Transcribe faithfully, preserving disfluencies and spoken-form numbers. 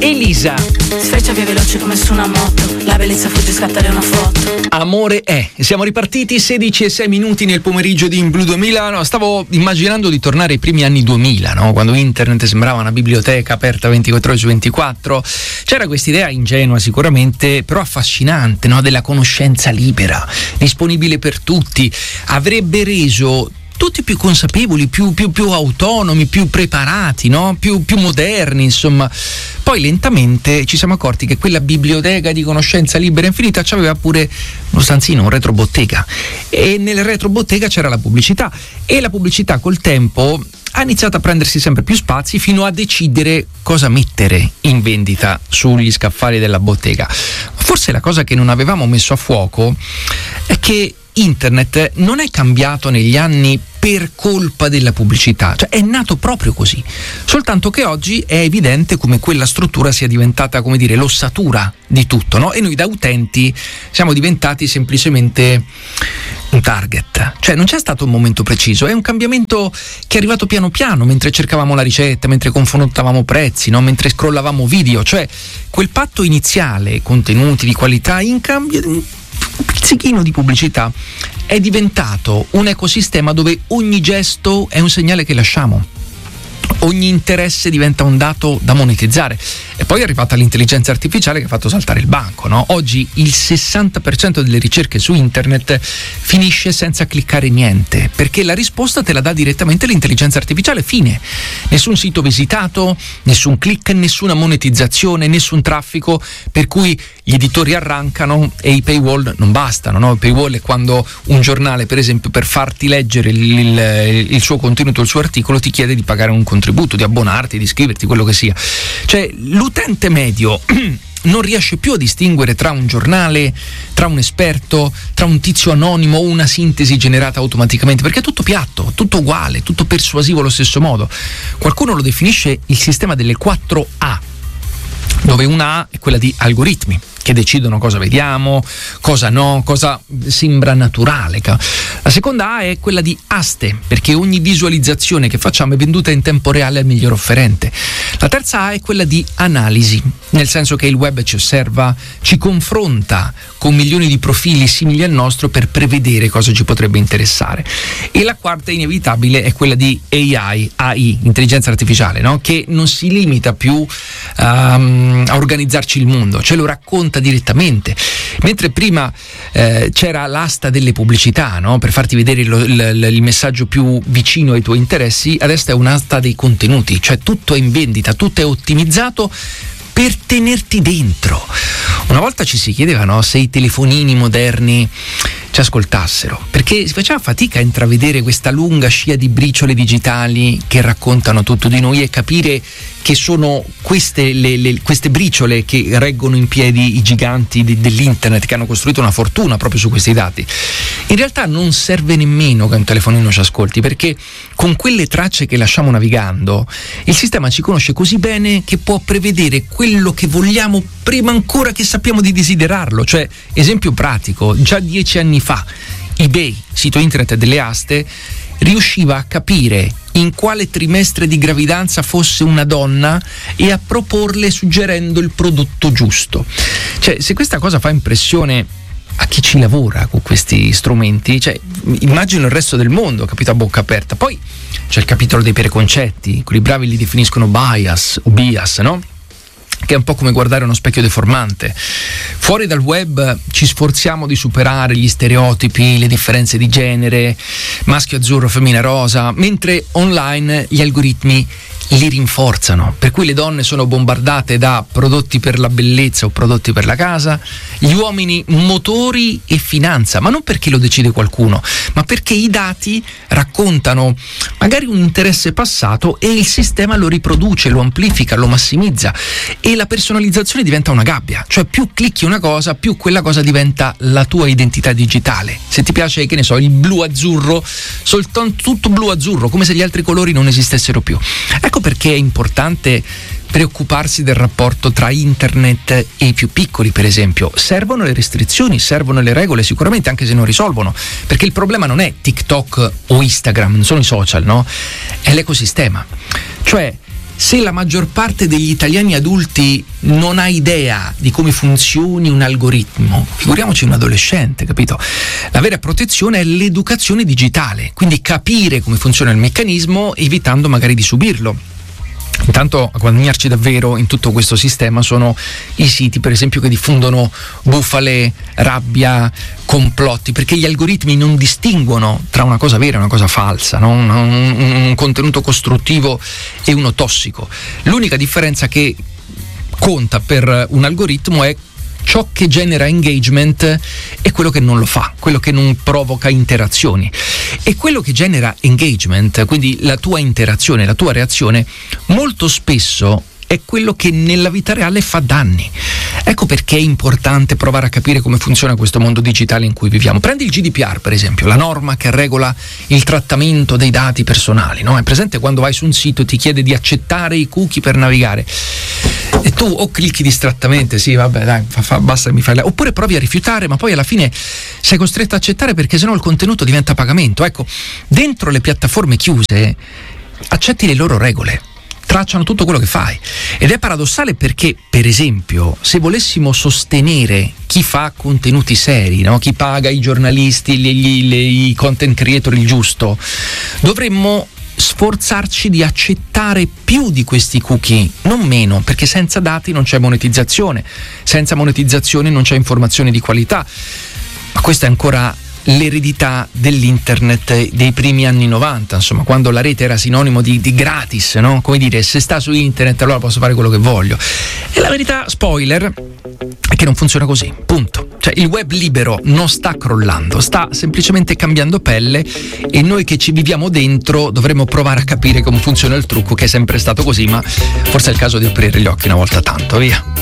Elisa. Sfreccia via veloce come su una moto, la bellezza fugge scattare una foto. Amore è. Siamo ripartiti, sedici e sei minuti nel pomeriggio di In Blu duemila. No, stavo immaginando di tornare ai primi anni duemila, no? Quando internet sembrava una biblioteca aperta ventiquattro ore su ventiquattro. C'era questa idea ingenua sicuramente, però affascinante, no? Della conoscenza libera, disponibile per tutti. Avrebbe reso tutti più consapevoli, più, più, più autonomi, più preparati, no? più, più moderni, insomma. Poi lentamente ci siamo accorti che quella biblioteca di conoscenza libera e infinita c'aveva pure uno stanzino, un retrobottega, e nel retrobottega c'era la pubblicità, e la pubblicità col tempo ha iniziato a prendersi sempre più spazi fino a decidere cosa mettere in vendita sugli scaffali della bottega. Forse la cosa che non avevamo messo a fuoco è che internet non è cambiato negli anni per colpa della pubblicità, cioè è nato proprio così, soltanto che oggi è evidente come quella struttura sia diventata, come dire, l'ossatura di tutto, no? E noi da utenti siamo diventati semplicemente un target, cioè non c'è stato un momento preciso, è un cambiamento che è arrivato piano piano, mentre cercavamo la ricetta, mentre confrontavamo prezzi, no? Mentre scrollavamo video, cioè quel patto iniziale, contenuti di qualità in cambio un pizzichino di pubblicità, è diventato un ecosistema dove ogni gesto è un segnale che lasciamo, ogni interesse diventa un dato da monetizzare. E poi è arrivata l'intelligenza artificiale che ha fatto saltare il banco, no? Oggi il sessanta per cento delle ricerche su internet finisce senza cliccare niente, perché la risposta te la dà direttamente l'intelligenza artificiale, fine. Nessun sito visitato, nessun click, nessuna monetizzazione, nessun traffico, per cui gli editori arrancano e i paywall non bastano, no? Il paywall è quando un giornale, per esempio, per farti leggere il, il, il suo contenuto, il suo articolo, ti chiede di pagare un contributo, di abbonarti, di iscriverti, quello che sia. Cioè l'utente medio non riesce più a distinguere tra un giornale, tra un esperto, tra un tizio anonimo o una sintesi generata automaticamente, perché è tutto piatto, tutto uguale, tutto persuasivo allo stesso modo. Qualcuno lo definisce il sistema delle quattro A, dove una A è quella di algoritmi che decidono cosa vediamo, cosa no, cosa sembra naturale. La seconda A è quella di aste, perché ogni visualizzazione che facciamo è venduta in tempo reale al miglior offerente. La terza A è quella di analisi, nel senso che il web ci osserva, ci confronta con milioni di profili simili al nostro per prevedere cosa ci potrebbe interessare. E la quarta inevitabile è quella di A I, A I, intelligenza artificiale, no? Che non si limita più um, a organizzarci il mondo, ce lo racconta direttamente. Mentre prima eh, c'era l'asta delle pubblicità, no? Per farti vedere lo, il, il messaggio più vicino ai tuoi interessi, adesso è un'asta dei contenuti, cioè tutto è in vendita, tutto è ottimizzato per tenerti dentro. Una volta ci si chiedeva, no, se i telefonini moderni ci ascoltassero, perché si faceva fatica a intravedere questa lunga scia di briciole digitali che raccontano tutto di noi e capire che sono queste, le, le, queste briciole che reggono in piedi i giganti de, dell'internet, che hanno costruito una fortuna proprio su questi dati. In realtà non serve nemmeno che un telefonino ci ascolti, perché con quelle tracce che lasciamo navigando il sistema ci conosce così bene che può prevedere quello che vogliamo prima ancora che sappiamo di desiderarlo. Cioè, esempio pratico, già dieci anni fa eBay, sito internet delle aste, riusciva a capire in quale trimestre di gravidanza fosse una donna e a proporle suggerendo il prodotto giusto. Cioè, se questa cosa fa impressione a chi ci lavora con questi strumenti, cioè immagino il resto del mondo, capito, a bocca aperta. Poi c'è il capitolo dei preconcetti, quelli bravi li definiscono bias o bias, no? Che è un po' come guardare uno specchio deformante. Fuori dal web ci sforziamo di superare gli stereotipi, le differenze di genere, maschio azzurro, femmina rosa, mentre online gli algoritmi li rinforzano, per cui le donne sono bombardate da prodotti per la bellezza o prodotti per la casa, gli uomini motori e finanza, ma non perché lo decide qualcuno, ma perché i dati raccontano magari un interesse passato e il sistema lo riproduce, lo amplifica, lo massimizza, e la personalizzazione diventa una gabbia, cioè più clicchi una cosa, più quella cosa diventa la tua identità digitale. Se ti piace, che ne so, il blu azzurro, soltanto tutto blu azzurro, come se gli altri colori non esistessero più. Ecco perché è importante preoccuparsi del rapporto tra internet e i più piccoli, per esempio. Servono le restrizioni, servono le regole, sicuramente, anche se non risolvono, perché il problema non è TikTok o Instagram, non sono i social, no? È l'ecosistema. Cioè, se la maggior parte degli italiani adulti non ha idea di come funzioni un algoritmo, figuriamoci un adolescente, capito? La vera protezione è l'educazione digitale, quindi capire come funziona il meccanismo evitando magari di subirlo. Intanto a guadagnarci davvero in tutto questo sistema sono i siti, per esempio, che diffondono bufale, rabbia, complotti, perché gli algoritmi non distinguono tra una cosa vera e una cosa falsa, no? un, un, un contenuto costruttivo e uno tossico. L'unica differenza che conta per un algoritmo è ciò che genera engagement e quello che non lo fa, quello che non provoca interazioni. E quello che genera engagement, quindi la tua interazione, la tua reazione, molto spesso è quello che nella vita reale fa danni. Ecco perché è importante provare a capire come funziona questo mondo digitale in cui viviamo. Prendi il G D P R, per esempio, la norma che regola il trattamento dei dati personali, no? È presente quando vai su un sito e ti chiede di accettare i cookie per navigare? E tu o clicchi distrattamente, sì, vabbè, dai, fa, fa, basta che mi fai la... oppure provi a rifiutare, ma poi alla fine sei costretto a accettare perché sennò il contenuto diventa pagamento. Ecco, dentro le piattaforme chiuse accetti le loro regole, tracciano tutto quello che fai, ed è paradossale perché, per esempio, se volessimo sostenere chi fa contenuti seri, no? Chi paga i giornalisti, gli, gli, i content creator il giusto, dovremmo sforzarci di accettare più di questi cookie, non meno, perché senza dati non c'è monetizzazione, senza monetizzazione non c'è informazione di qualità. Ma questa è ancora l'eredità dell'internet dei primi anni novanta, insomma, quando la rete era sinonimo di, di gratis, no? Come dire, se sta su internet allora posso fare quello che voglio. E la verità, spoiler, è che non funziona così, punto. Cioè il web libero non sta crollando, sta semplicemente cambiando pelle, e noi che ci viviamo dentro dovremmo provare a capire come funziona il trucco, che è sempre stato così, ma forse è il caso di aprire gli occhi una volta tanto, via.